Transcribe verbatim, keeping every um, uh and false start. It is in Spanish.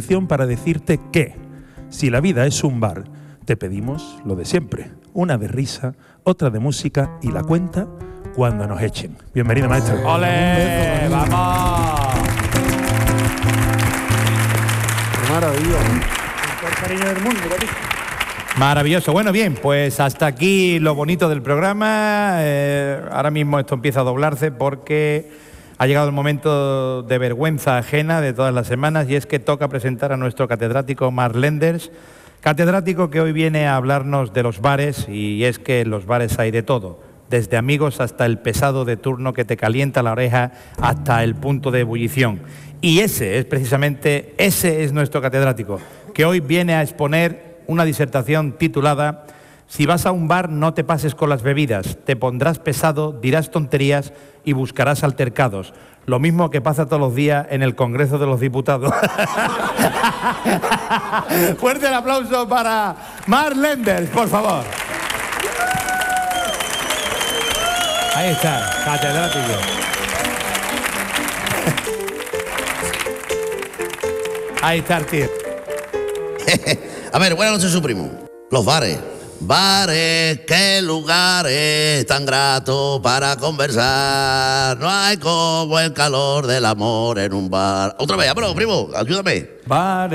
intención para decirte que, si la vida es un bar, te pedimos lo de siempre. Una de risa, otra de música y la cuenta cuando nos echen. Bienvenido, maestro. ¡Ole! ¡Vamos! ¡Qué maravilla! El cariño del mundo, ¿verdad? Maravilloso. Bueno, bien, pues hasta aquí lo bonito del programa. Eh, ahora mismo esto empieza a doblarse porque ha llegado el momento de vergüenza ajena de todas las semanas, y es que toca presentar a nuestro catedrático Marc Lenders, catedrático que hoy viene a hablarnos de los bares, y es que en los bares hay de todo, desde amigos hasta el pesado de turno que te calienta la oreja hasta el punto de ebullición. Y ese es precisamente, ese es nuestro catedrático, que hoy viene a exponer una disertación titulada «Si vas a un bar, no te pases con las bebidas, te pondrás pesado, dirás tonterías y buscarás altercados». Lo mismo que pasa todos los días en el Congreso de los Diputados. Fuerte el aplauso para Marc Lenders, por favor. Ahí está, catedrático. Ahí está el tío. A ver, buenas noches, su primo. Los bares. Bares, qué lugares tan gratos para conversar. No hay como el calor del amor en un bar. Otra vez, vámonos, primo, ayúdame. Bar.